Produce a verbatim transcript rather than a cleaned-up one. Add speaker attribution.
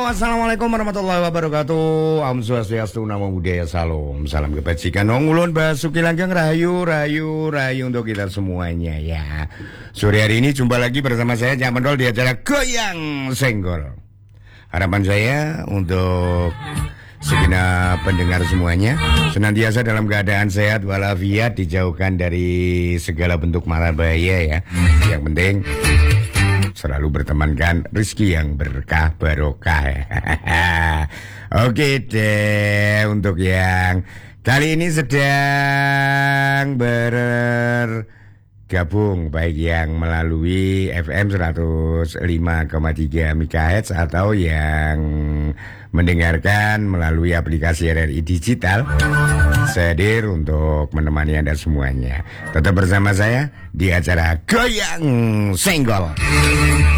Speaker 1: Assalamualaikum warahmatullahi wabarakatuh. Om Swastiastu, Namo Buddhaya, Salam. Salam kebajikan. Ong ulun basuki langgeng rahayu, rahayu, rahayu untuk kita semuanya ya. Sore hari ini jumpa lagi bersama saya Cak Pendol di acara Goyang Senggol. Harapan saya untuk segenap pendengar semuanya senantiasa dalam keadaan sehat walafiat, dijauhkan dari segala bentuk mara bahaya ya. Yang penting selalu bertemankan rezeki yang berkah barokah. Oke deh, untuk yang kali ini sedang bergabung baik yang melalui F M seratus lima koma tiga MHz atau yang mendengarkan melalui aplikasi R R I Digital, saya hadir untuk menemani Anda semuanya. Tetap bersama saya di acara Goyang Senggol.